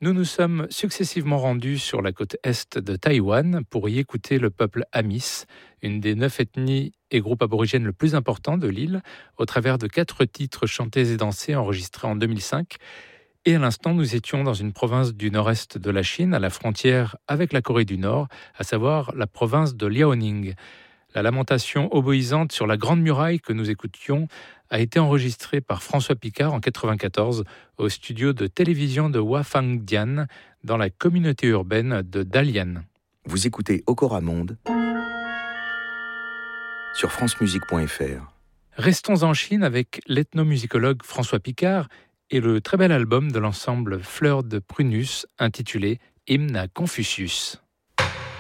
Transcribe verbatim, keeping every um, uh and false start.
Nous nous sommes successivement rendus sur la côte est de Taïwan pour y écouter le peuple Amis, une des neuf ethnies et groupes aborigènes le plus importants de l'île, au travers de quatre titres chantés et dansés enregistrés en deux mille cinq. Et à l'instant, nous étions dans une province du nord-est de la Chine, à la frontière avec la Corée du Nord, à savoir la province de Liaoning. La lamentation oboïsante sur la Grande Muraille que nous écoutions a été enregistrée par François Picard en quatre-vingt-quatorze au studio de télévision de Huafangdian dans la communauté urbaine de Dalian. Vous écoutez Okora Monde sur francemusique point f r. Restons en Chine avec l'ethnomusicologue François Picard et le très bel album de l'ensemble Fleurs de Prunus intitulé Hymne à Confucius.